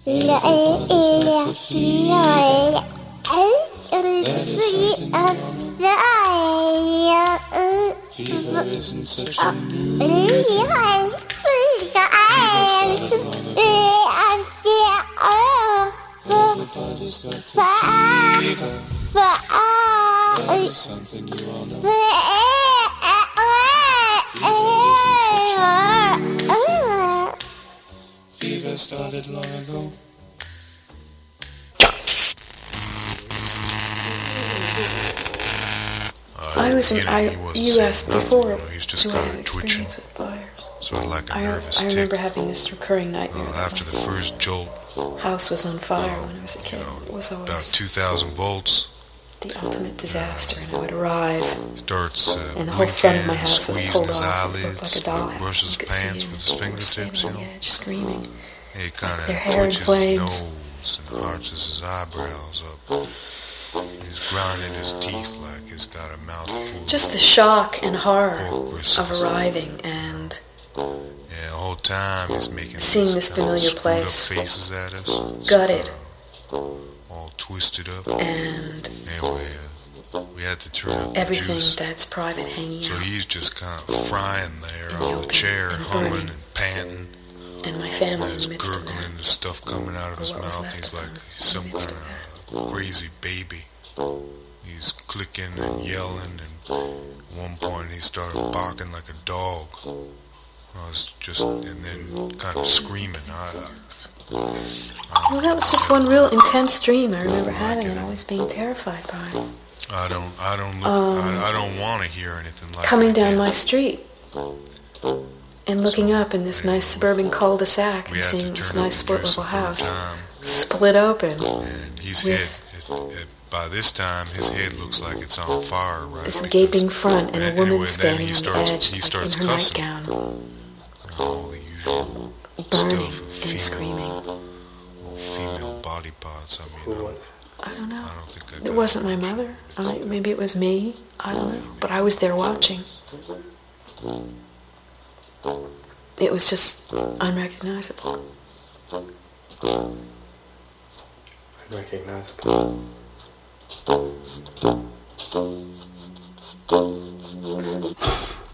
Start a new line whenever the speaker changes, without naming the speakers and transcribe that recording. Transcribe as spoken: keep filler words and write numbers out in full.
Fever isn't such a new thing. Everybody's got the fever. There's something you all know. Fever started long ago.
I was,
you know,
I, you asked
nothing,
before,
you know, he's just
do I
kind
have
of twitching,
experience with fires?
sort of like a
I,
nervous
I remember
tick.
having this recurring nightmare.
Well, after the first jolt,
House was on fire when I was a kid.
you know,
It was always
about two thousand volts,
the ultimate disaster, and I would arrive,
starts uh,
and the whole front of my
blinking,
house was
squeezing
pulled
his
off. It
eyelids,
looked like a dollhouse.
brushes
You could
pants
see
with his
him
fingertips, you
on
know.
the edge, screaming.
He kind
Their
of
hair in
twitches his
flames.
nose and arches his eyebrows up. He's grinding his teeth like he's got a mouthful.
Just the shock and horror
pork gristle.
of arriving and
Yeah, the whole time he's making
seeing
these
this
kind of
familiar
screwed
place.
up faces at us.
Gutted.
Uh, all twisted up.
and
Anyway, uh, we had to turn up the
everything
juice.
that's private hanging
So
out.
he's just kind of frying there
In the
on the
open
chair,
and
humming
burning.
and panting.
And my family in
There's
the midst of
gurgling,
that.
the stuff coming out of
Or
his
what was
mouth.
left
He's
of
like
them
he's some
in the midst
kind of crazy baby. He's clicking and yelling, and at one point he started barking like a dog. I was just, and then kind of screaming. I, I,
Well, that was just one real intense dream I remember having and always being terrified by.
I don't, I don't look,
Um,
I, I don't want to hear anything like
Coming
that
down
again.
my street and looking up in this nice suburban cul-de-sac
We
and
had to
seeing this
turn up
nice
the
split
juice
little
a third
house
time.
split open.
And his
with-
head, it, it, by this time, his head looks like it's on fire, right?
This
Because-
gaping front and a
and
woman
anyway, then
standing
he
on
starts,
the edge
he
like
starts
in her
cussing.
nightgown,
All the usual
burning
stuff of
and
female,
screaming.
female body parts. I mean, I,
I don't know.
I don't think I
It
got
wasn't my mother. I mean, maybe it was me. I don't know. But I was there watching. It was just unrecognizable.
Unrecognizable.
Unrecognizable.